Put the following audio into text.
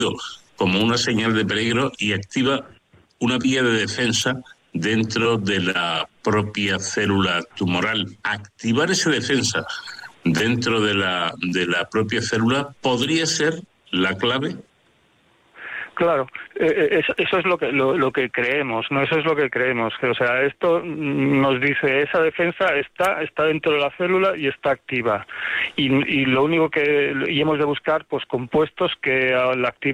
como una señal de peligro y activa una vía de defensa dentro de la propia célula tumoral. Activar esa defensa dentro de la propia célula podría ser la clave. Claro, eso es lo que creemos, no, eso es lo que creemos. O sea, esto nos dice, esa defensa está dentro de la célula y está activa. Y lo único que hemos de buscar, pues compuestos que la activen